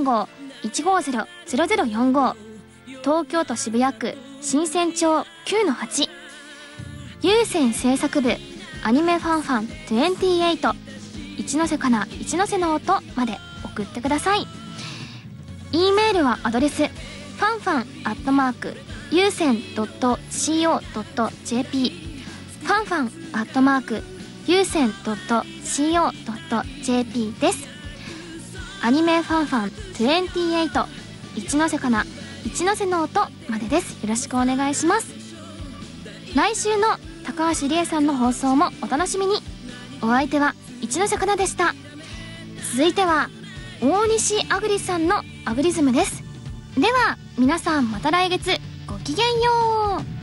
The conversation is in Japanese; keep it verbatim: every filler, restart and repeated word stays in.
号 いちごゼロゼロゼロよんご、東京都渋谷区新鮮町 きゅうのはち、有線制作部アニメファンファンにじゅうはち、一ノ瀬かな一ノ瀬の音まで送ってください。 E メールはアドレスファンファンアットマーク有線 ドット シーオー ドット ジェーピー ファンファンアットマーク有線 ドット シーオー ドット ジェーピー です。アニメファンファンにじゅうはち、一ノ瀬かな一ノ瀬の音までです。よろしくお願いします。来週の高橋理恵さんの放送もお楽しみに。お相手は一ノ瀬かなでした。続いては大西あぐりさんのアグリズムです。では皆さんまた来月ごきげんよう。